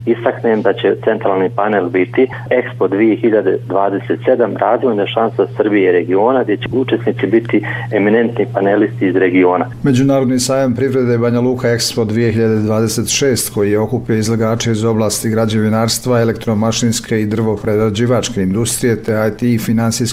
Istaknem da će centralni panel biti Expo 2027 razvojna šansa Srbije i regiona, gdje će učesnici biti eminentni panelisti iz regiona. Međunarodni sajam privrede Banja Luka Expo 2026 koji je okupio izlagače iz oblasti građevinarstva, elektromašinske i drvoprerađivačke industrije te IT i finansijske